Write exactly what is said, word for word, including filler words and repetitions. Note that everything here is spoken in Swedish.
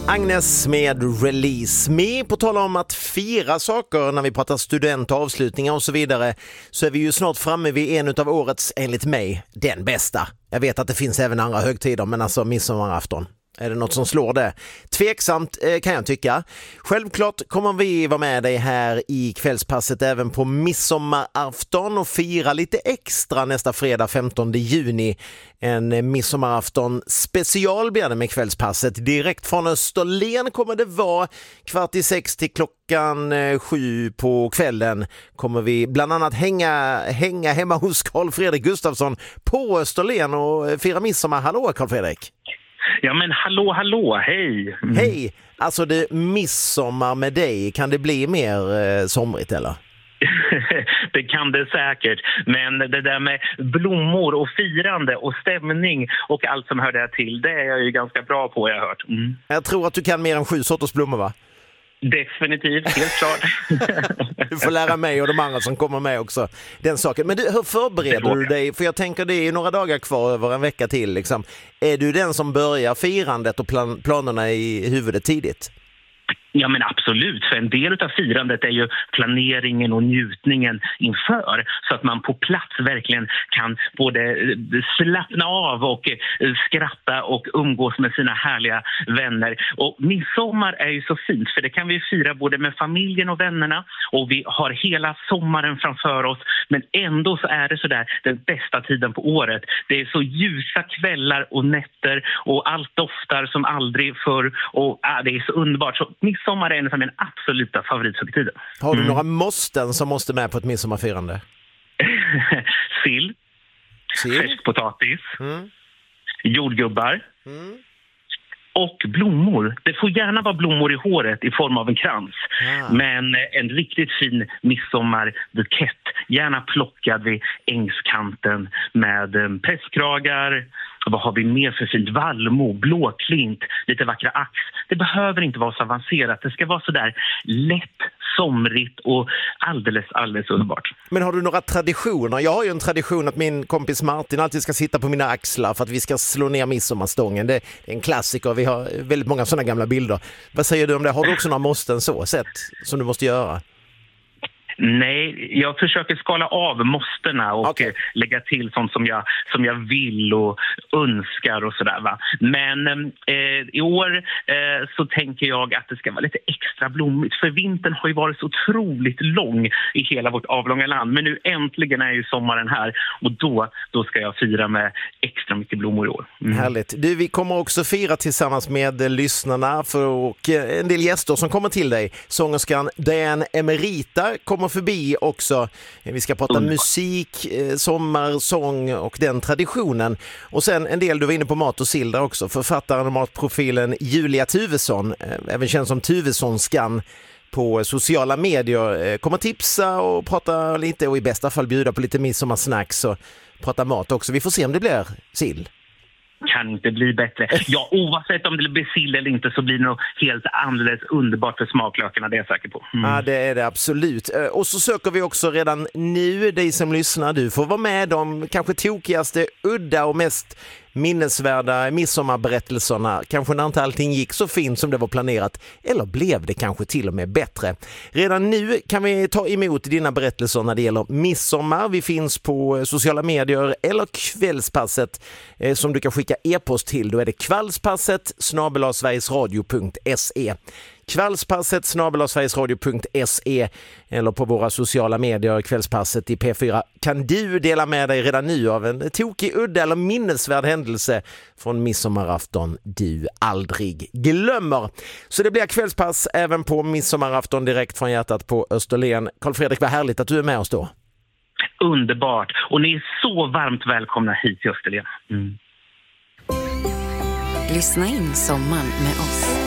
Agnes med Release Me. På tal om att fira saker när vi pratar student, avslutningar och så vidare, så är vi ju snart framme vid en av årets, enligt mig, den bästa. Jag vet att det finns även andra högtider, men alltså midsommarafton. Är det något som slår det? Tveksamt eh, kan jag tycka. Självklart kommer vi vara med dig här i kvällspasset även på midsommarafton och fira lite extra nästa fredag femtonde juni. En midsommarafton special blir det med kvällspasset. Direkt från Österlen kommer det vara kvart i sex till klockan eh, sju på kvällen. Kommer vi bland annat hänga, hänga hemma hos Carl Fredrik Gustafsson på Österlen och fira midsommar. Hallå Carl Fredrik! Ja men hallå, hallå, hej! Mm. Hej! Alltså det midsommar med dig, kan det bli mer eh, somrigt eller? Det kan det säkert, men det där med blommor och firande och stämning och allt som hör det till, det är jag ju ganska bra på, jag har hört. Mm. Jag tror att du kan mer än sju sorters blommor, va? Definitivt, helt klart. Du får lära mig och de andra som kommer med också den saken. Men du, hur förbereder du dig? För jag tänker det är ju några dagar kvar över en vecka till. Liksom. Är du den som börjar firandet och plan- planerna i huvudet tidigt? Ja men absolut, för en del av firandet är ju planeringen och njutningen inför, så att man på plats verkligen kan både slappna av och skratta och umgås med sina härliga vänner. Och midsommar är ju så fint, för det kan vi fira både med familjen och vännerna, och vi har hela sommaren framför oss, men ändå så är det så där den bästa tiden på året. Det är så ljusa kvällar och nätter och allt doftar som aldrig förr, och äh, det är så underbart. Så midsommar är en av mina absoluta favorithögtider. Har du mm. några måsten som måste med på ett midsommarfirande? Sill, Sill? färskpotatis, mm. jordgubbar Mm. och blommor. Det får gärna vara blommor i håret i form av en krans. Ah. Men en riktigt fin midsommarbukett, gärna plockad vid ängskanten med eh, presskragar. Vad har vi mer för fint? Vallmo, blåklint, lite vackra ax. Det behöver inte vara så avancerat. Det ska vara så där lätt, somrigt och alldeles, alldeles underbart. Men har du några traditioner? Jag har ju en tradition att min kompis Martin alltid ska sitta på mina axlar för att vi ska slå ner midsommarstången. Det är en klassiker. Vi har väldigt många sådana gamla bilder. Vad säger du om det? Har du också några måsten så sätt som du måste göra? Nej, jag försöker skala av måsterna och okay. lägga till sånt som jag, som jag vill och önskar och sådär, va. Men eh, i år eh, så tänker jag att det ska vara lite extra blommigt, för vintern har ju varit så otroligt lång i hela vårt avlånga land. Men nu äntligen är ju sommaren här, och då, då ska jag fira med extra mycket blommor i år. Mm. Härligt. Du, vi kommer också fira tillsammans med lyssnarna för, och en del gäster som kommer till dig. Sångerskan Diane Emerita kommer förbi också. Vi ska prata mm. musik, sommar, sång och den traditionen. Och sen en del, du var inne på mat och sill där också. Författaren och matprofilen Julia Tuvesson, även känd som Tuvessonskan på sociala medier, kommer tipsa och prata lite och i bästa fall bjuda på lite midsommarsnacks och prata mat också. Vi får se om det blir sill. Kan inte bli bättre. Ja, oavsett om det blir sill eller inte så blir det nog helt alldeles underbart för smaklökarna, det är jag säker på. Mm. Ja, det är det absolut. Och så söker vi också redan nu dig som lyssnar. Du får vara med de kanske tokigaste, udda och mest minnesvärda midsommarberättelserna. Kanske när inte allting gick så fint som det var planerat. Eller blev det kanske till och med bättre. Redan nu kan vi ta emot dina berättelser när det gäller midsommar. Vi finns på sociala medier eller kvällspasset eh, som du kan skicka e-post till. Då är det kvällspasset snabel-a sverigesradio punkt se. Kvällspasset snabel-a sverigesradio punkt se eller på våra sociala medier, Kvällspasset i P fyra. Kan du dela med dig redan nu av en tokig, udda eller minnesvärd händelse från midsommarafton du aldrig glömmer? Så det blir kvällspass även på midsommarafton direkt från hjärtat på Österlen. Carl Fredrik, vad härligt att du är med oss då. Underbart, och ni är så varmt välkomna hit till Österlen. Mm. Lyssna in sommaren med oss.